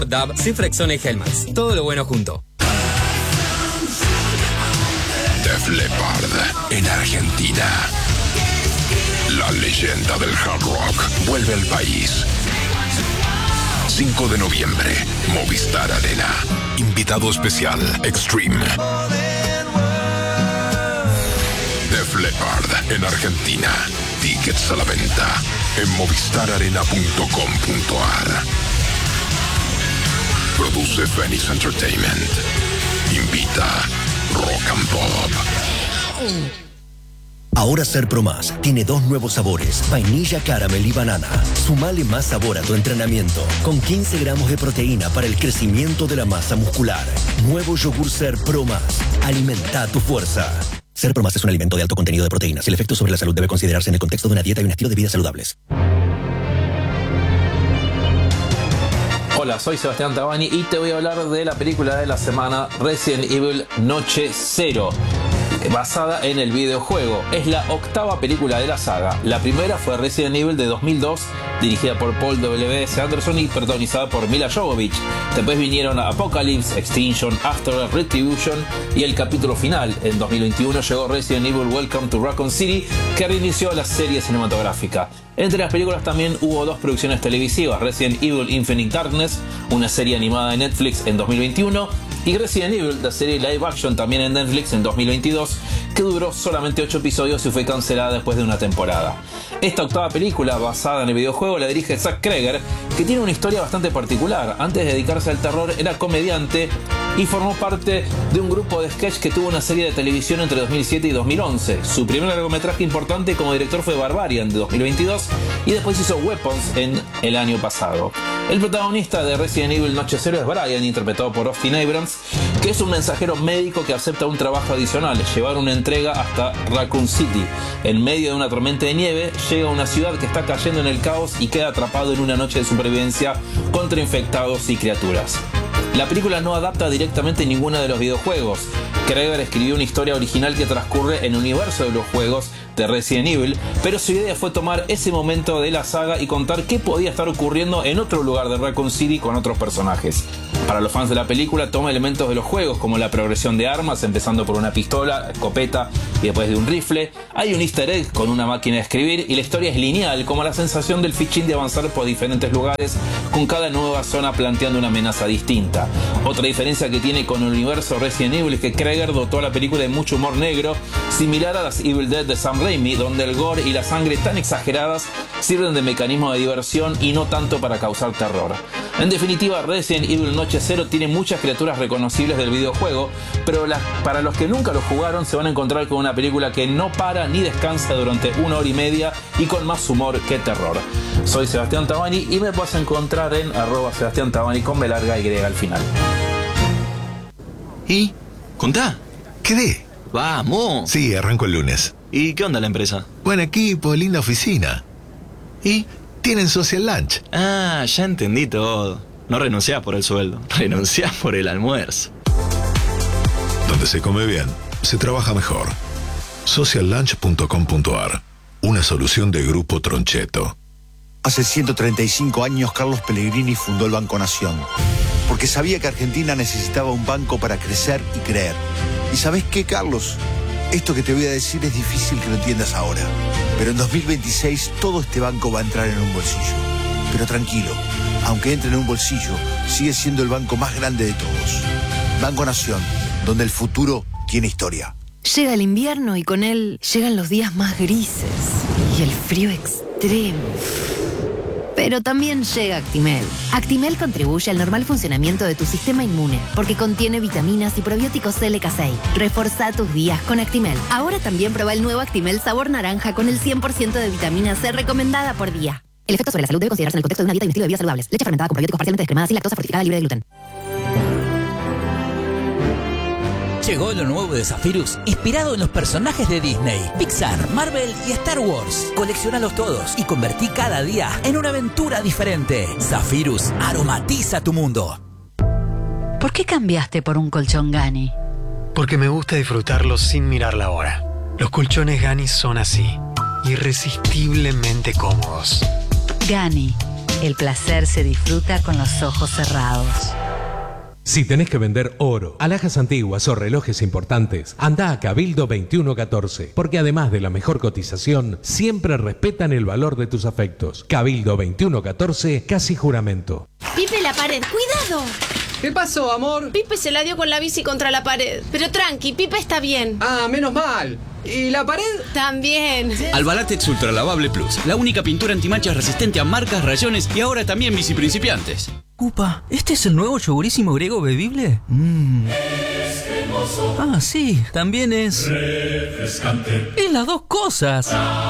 DAB, Cifrexona y Helmets. Todo lo bueno junto. Def Leppard en Argentina. La leyenda del hard rock vuelve al país. 5 de noviembre, Movistar Arena. Invitado especial, Extreme. Def Leppard en Argentina. Tickets a la venta en movistararena.com.ar. Produce Phoenix Entertainment. Invita Rock and Pop. Ahora Ser Pro Más tiene 2 nuevos sabores, vainilla, caramel y banana. Sumale más sabor a tu entrenamiento, con 15 gramos de proteína para el crecimiento de la masa muscular. Nuevo yogur Ser Pro Más. Alimenta tu fuerza. Ser Pro Más es un alimento de alto contenido de proteínas. El efecto sobre la salud debe considerarse en el contexto de una dieta y un estilo de vida saludables. Hola, soy Sebastián Tabani y te voy a hablar de la película de la semana Resident Evil Noche Cero, basada en el videojuego. Es la 8ª película de la saga. La primera fue Resident Evil de 2002, dirigida por Paul W.S. Anderson y protagonizada por Mila Jovovich. Después vinieron Apocalypse, Extinction, After Retribution y el capítulo final. En 2021 llegó Resident Evil Welcome to Raccoon City, que reinició la serie cinematográfica. Entre las películas también hubo 2 producciones televisivas: Resident Evil Infinite Darkness, una serie animada de Netflix en 2021, y Resident Evil, la serie live action también en Netflix en 2022, que duró solamente 8 episodios y fue cancelada después de una temporada. Esta 8ª película, basada en el videojuego, la dirige Zack Kreger, que tiene una historia bastante particular. Antes de dedicarse al terror era comediante y formó parte de un grupo de sketch que tuvo una serie de televisión entre 2007 y 2011. Su primer largometraje importante como director fue Barbarian de 2022 y después hizo Weapons en el año pasado. El protagonista de Resident Evil Noche Cero es Brian, interpretado por Austin Abrams, que es un mensajero médico que acepta un trabajo adicional: llevar una entrega hasta Raccoon City. En medio de una tormenta de nieve, llega a una ciudad que está cayendo en el caos y queda atrapado en una noche de supervivencia contra infectados y criaturas. La película no adapta directamente ninguna de los videojuegos. Kreger escribió una historia original que transcurre en el universo de los juegos de Resident Evil, pero su idea fue tomar ese momento de la saga y contar qué podía estar ocurriendo en otro lugar de Raccoon City con otros personajes. Para los fans de la película, toma elementos de los juegos como la progresión de armas, empezando por una pistola, escopeta y después de un rifle. Hay un easter egg con una máquina de escribir y la historia es lineal, como la sensación del fichín de avanzar por diferentes lugares, con cada nueva zona planteando una amenaza distinta. Otra diferencia que tiene con el universo Resident Evil es que Kreger dotó a la película de mucho humor negro, similar a las Evil Dead de Sam Raimi, donde el gore y la sangre tan exageradas sirven de mecanismo de diversión y no tanto para causar terror. En definitiva, Resident Evil Noche Cero tiene muchas criaturas reconocibles del videojuego, pero para los que nunca lo jugaron se van a encontrar con una película que no para ni descansa durante 1 hora y media y con más humor que terror. Soy Sebastián Tabani y me puedes encontrar en @Sebastián Tabani con B larga y al final. ¿Y? ¿Contá? ¿Qué? ¡Vamos! Sí, arranco el lunes. ¿Y qué onda la empresa? Buen equipo, linda oficina. ¿Y? Tienen social lunch. Ah, ya entendí todo. No renunciás por el sueldo, renunciás por el almuerzo. Donde se come bien, se trabaja mejor. Sociallunch.com.ar. Una solución de Grupo Troncheto. Hace 135 años Carlos Pellegrini fundó el Banco Nación, porque sabía que Argentina necesitaba un banco para crecer y creer. ¿Y sabés qué, Carlos? Esto que te voy a decir es difícil que lo entiendas ahora, pero en 2026 todo este banco va a entrar en un bolsillo. Pero tranquilo, aunque entre en un bolsillo, sigue siendo el banco más grande de todos. Banco Nación, donde el futuro tiene historia. Llega el invierno y con él llegan los días más grises y el frío extremo. Pero también llega Actimel. Actimel contribuye al normal funcionamiento de tu sistema inmune porque contiene vitaminas y probióticos LK6. Reforza tus días con Actimel. Ahora también prueba el nuevo Actimel sabor naranja con el 100% de vitamina C recomendada por día. El efecto sobre la salud debe considerarse en el contexto de una dieta y un estilo de vida saludables. Leche fermentada con probióticos parcialmente descremadas sin lactosa fortificada libre de gluten. Llegó lo nuevo de Zephyrus, inspirado en los personajes de Disney, Pixar, Marvel y Star Wars. Colecciónalos todos y convertí cada día en una aventura diferente. Zephyrus aromatiza tu mundo. ¿Por qué cambiaste por un colchón Gani? Porque me gusta disfrutarlo sin mirar la hora. Los colchones Gani son así, irresistiblemente cómodos. Gani, El placer se disfruta con los ojos cerrados. Si tenés que vender oro, alhajas antiguas o relojes importantes, anda a Cabildo 2114, porque además de la mejor cotización, siempre respetan el valor de tus afectos. Cabildo 2114, casi juramento. Pipe, la pared, cuidado. ¿Qué pasó, amor? Pipe se la dio con la bici contra la pared. Pero tranqui, Pipe está bien. Ah, menos mal. ¿Y la pared? También. Albalatex Ultra Lavable Plus, la única pintura antimanchas resistente a marcas, rayones y ahora también bici principiantes. Upa, ¿este es el nuevo yogurísimo griego bebible? Ah, sí, también es... refrescante. Es las dos cosas.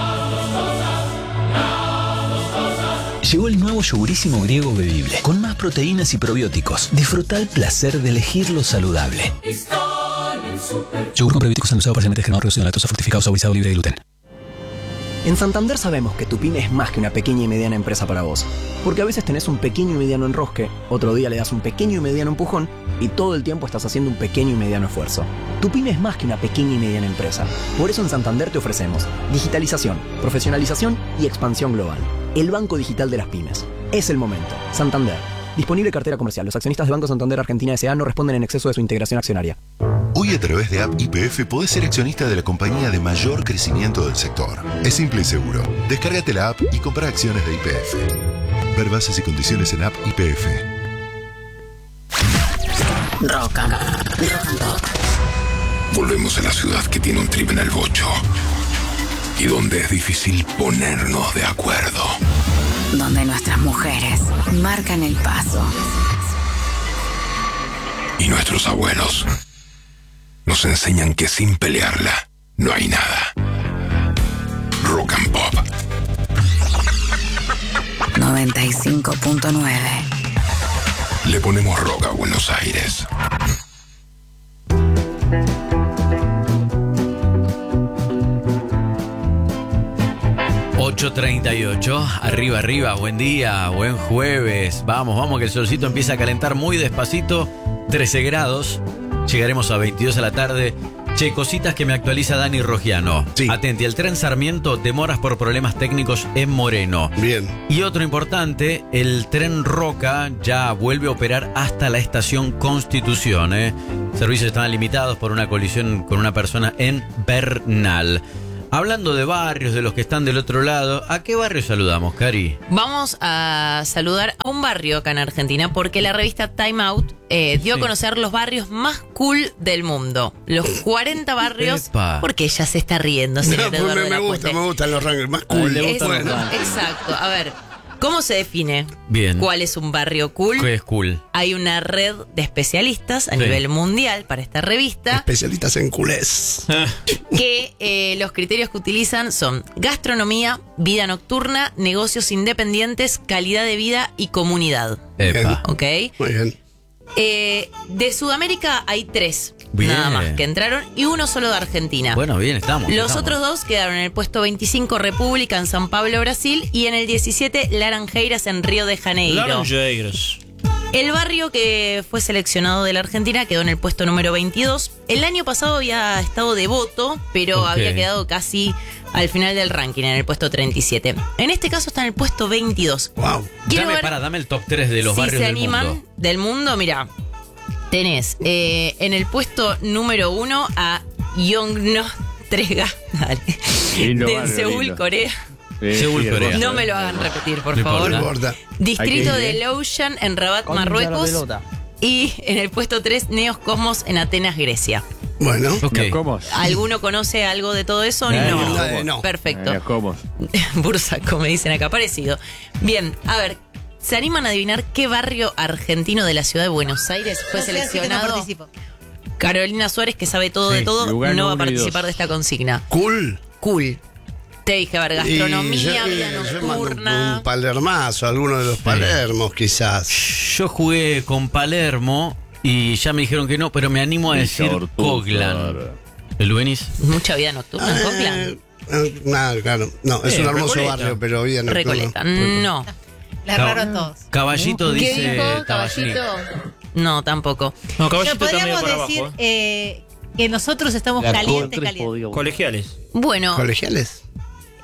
Llegó el nuevo yogurísimo griego bebible, con más proteínas y probióticos. Disfruta el placer de elegir lo saludable. Yogur con probióticos endulzado parcialmente descremado, reducido en lactosa, fortificado, saborizado, libre de gluten. En Santander sabemos que tu pyme es más que una pequeña y mediana empresa para vos. Porque a veces tenés un pequeño y mediano enrosque, otro día le das un pequeño y mediano empujón y todo el tiempo estás haciendo un pequeño y mediano esfuerzo. Tu pyme es más que una pequeña y mediana empresa. Por eso en Santander te ofrecemos digitalización, profesionalización y expansión global. El banco digital de las pymes. Es el momento. Santander. Disponible cartera comercial. Los accionistas de Banco Santander Argentina S.A. no responden en exceso de su integración accionaria. Hoy a través de App YPF podés ser accionista de la compañía de mayor crecimiento del sector. Es simple y seguro. Descárgate la app y compra acciones de YPF. Ver bases y condiciones en App YPF. Rock and Pop. Volvemos a la ciudad que tiene un trip en el bocho y donde es difícil ponernos de acuerdo. Donde nuestras mujeres marcan el paso. Y nuestros abuelos nos enseñan que sin pelearla no hay nada. Rock and Pop 95.9. Le ponemos rock a Buenos Aires. ...8:38, arriba, buen día, buen jueves. Vamos, que el solcito empieza a calentar muy despacito. 13 grados, llegaremos a 22 a la tarde. Che, cositas que me actualiza Dani Rogiano. Sí. Atenti, el tren Sarmiento, demoras por problemas técnicos en Moreno. Bien. Y otro importante, el tren Roca ya vuelve a operar hasta la estación Constitución. Servicios están limitados por una colisión con una persona en Bernal. Hablando de barrios, de los que están del otro lado, ¿a qué barrio saludamos, Cari? Vamos a saludar a un barrio acá en Argentina porque la revista Time Out dio a conocer los barrios más cool del mundo. Los 40 barrios. Epa. Porque ella se está riendo, señor Eduardo de la Puente. Me gustan los rankings más cool. Exacto. A ver, ¿cómo se define? Bien. ¿Cuál es un barrio cool? ¿Qué es cool? Hay una red de especialistas a nivel mundial para esta revista. Especialistas en culés. Que los criterios que utilizan son gastronomía, vida nocturna, negocios independientes, calidad de vida y comunidad. Epa. ¿Ok? Muy bien. De Sudamérica hay 3 bien. Nada más que entraron y uno solo de Argentina. Bueno, bien, estamos. Los otros 2 quedaron en el puesto 25 República en San Pablo, Brasil, y en el 17 Laranjeiras en Río de Janeiro. Laranjeiras. El barrio que fue seleccionado de la Argentina quedó en el puesto número 22. El año pasado había estado de voto, pero había quedado casi al final del ranking, en el puesto 37. En este caso está en el puesto 22. Wow. Dame el top 3 de los barrios del mundo. Si se animan del mundo, mira, tenés en el puesto número 1 a Yongno Trega, de Seúl, Corea. Seúl, Corea. No me lo hagan repetir, por favor. Distrito de Loujan en Rabat, Marruecos. Y en el puesto 3, Neos Cosmos en Atenas, Grecia. Bueno, okay. ¿Alguno conoce algo de todo eso? No. Perfecto. Bursaco, me dicen acá, parecido. Bien, a ver, ¿se animan a adivinar qué barrio argentino de la ciudad de Buenos Aires fue seleccionado? Carolina Suárez, que sabe todo de todo, no va a participar de esta consigna. Cool. Te dije, a ver, gastronomía, vida nocturna. Un palermazo, alguno de los Palermos, quizás. Yo jugué con Palermo y ya me dijeron que no, pero me animo a decir Coglan. ¿El Luenis? Mucha vida nocturna en Coglan. Claro. No, es un hermoso Recoleta. barrio, pero vida nocturna. Recoleta, no. La erraron todos. Caballito ¿Qué dice dijo? Tabachnik. Caballito. No, tampoco. No, Caballito Podríamos también por decir abajo. Que nosotros estamos calientes. Colegiales. Bueno. ¿Colegiales?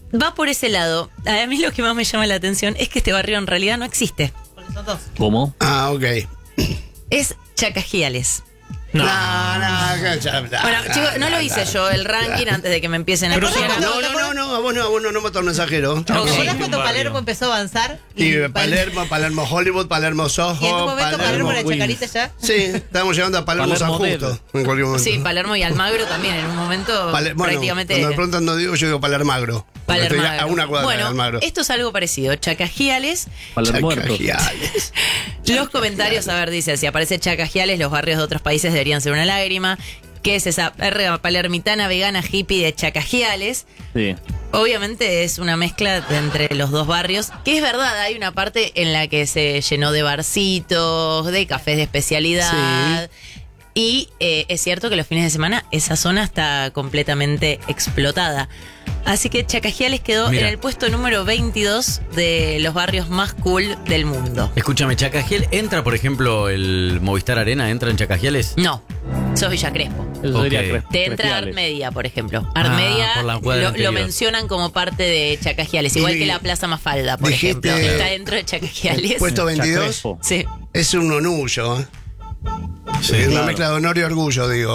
va por ese lado. A mí lo que más me llama la atención es que este barrio en realidad no existe. ¿Cómo? Ah, ok. Es Chacajiales. No. Bueno, chicos, no lo hice yo el ranking antes de que me empiecen a No, copiar. a vos no mató el mensajero. ¿Te acordás cuando Palermo empezó a avanzar? Y Palermo Hollywood, Palermo Soho. Y en un momento Palermo era Chacarita ya. Sí, estábamos llegando a Palermo San Justo en cualquier momento. Sí, Palermo y Almagro también en un momento prácticamente. Cuando de pronto no digo, yo digo Palermagro. Estoy a una cuadra de Almagro. Esto es algo parecido. Chacajiales. Chacajiales. Los comentarios, a ver, dice, si aparece Chacajiales, los barrios de otros países deberían ser una lágrima. ¿Qué es esa perra palermitana vegana hippie de Chacajiales? Sí. Obviamente es una mezcla entre los dos barrios, que es verdad, hay una parte en la que se llenó de barcitos, de cafés de especialidad. Sí. Y es cierto que los fines de semana esa zona está completamente explotada. Así que Chacajiales quedó en el puesto número 22 de los barrios más cool del mundo. Escúchame, ¿Chacajiel entra, por ejemplo, el Movistar Arena? ¿Entra en Chacajiales? No, sos Villa Crespo. Okay. Te entra Armedia, por ejemplo. Armedia lo mencionan como parte de Chacajiales, igual que la Plaza Mafalda, por ejemplo. Está dentro de Chacajiales. ¿Puesto 22? Sí. Es un onullo, ¿eh? Sí, es una mezcla de honor y orgullo, digo.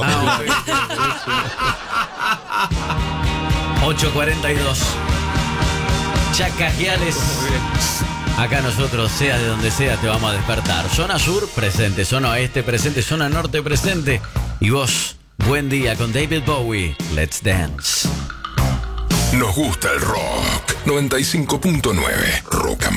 8:42. Chacajiales. Acá nosotros, sea de donde sea, te vamos a despertar. Zona sur, presente. Zona oeste, presente. Zona norte, presente. Y vos, buen día con David Bowie. Let's dance. Nos gusta el rock. 95.9 Rock